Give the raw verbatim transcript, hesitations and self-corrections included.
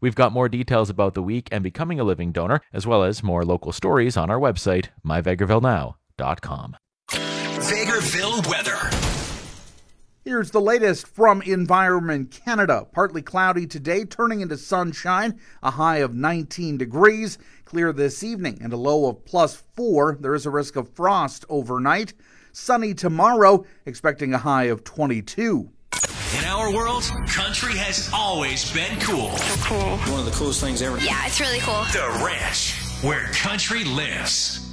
We've got more details about the week and becoming a living donor, as well as more local stories on our website, my vegreville now dot com. Vegreville weather. Here's the latest from Environment Canada. Partly cloudy today, turning into sunshine, a high of nineteen degrees. Clear this evening and a low of plus four. There is a risk of frost overnight. Sunny tomorrow, expecting a high of twenty-two. In our world, country has always been cool. Cool. One of the coolest things ever. Yeah, it's really cool. The Ranch, where country lives.